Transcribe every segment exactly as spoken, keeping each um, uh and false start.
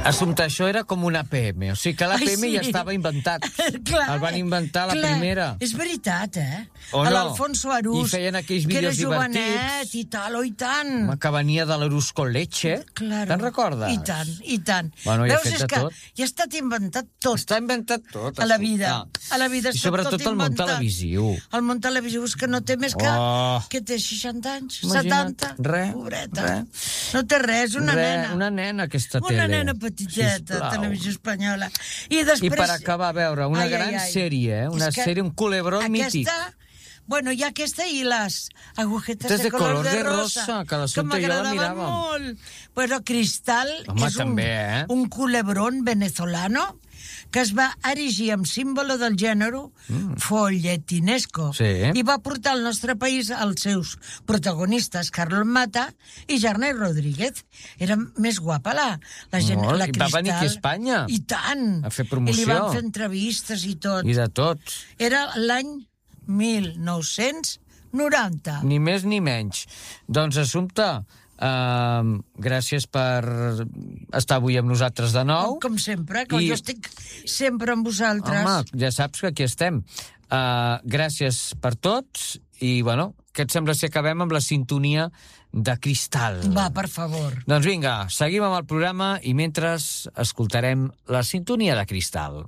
Assumpte, això era com una A P M, o sigui que l'A P M Ai, sí. ja estava inventat. Clar, el van inventar la clar. primera. És veritat, eh? O no? L'Alfonso Arús, I feien aquells que era vídeos jovenet i tal, o i tant. Home, que venia de l'Arús con leche. Claro. Te'n recordes? I tant, i tant. Bueno, ja Veus, és que tot. ja ha estat inventat tot. Està inventat tot. A la vida. A la vida I està sobretot tot el món inventat. televisiu. El món televisiu és que no té més que... Oh. Que té seixanta anys, Imagina't. setanta. Res, Pobreta. res. No té res, una Re, nena. Una nena, aquesta tele. Una nena petiteta, Sisplau. televisió espanyola. I després... I per acabar, a veure, una ai, gran ai, ai. sèrie, eh? Una És que sèrie, un culebrón aquesta... mític. Bueno, hi ha aquesta i les agujetes Des de, de color, color de de rosa, rosa, que l'Assumpta i jo la m'agradaven miràvem. molt. Però Cristal Home, és un, també, eh? un culebrón venezolano que es va erigir amb símbolo del gènere mm. folletinesco Sí. i va portar al nostre país els seus protagonistes, Carlos Mata i Jarnay Rodríguez. Era més guapa la, la, gent, Molt. la I Cristal. va venir aquí a Espanya. I tant. A fer promoció. I li van fer entrevistes i tot. I de tot. Era l'any mil nou-cents noranta. Ni més ni menys. Doncs, Assumpta, uh, gràcies per estar avui amb nosaltres de nou. Com sempre, que I... jo estic sempre amb vosaltres. Home, ja saps que aquí estem. Uh, gràcies per tots i, bueno, què et sembla si acabem amb la sintonia de Cristal? Va, per favor. Doncs vinga, seguim amb el programa i mentre escoltarem la sintonia de Cristal.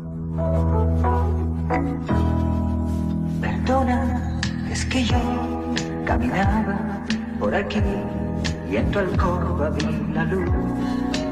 Perdona, es que yo caminaba por aquí y en tu alcoba vi la luz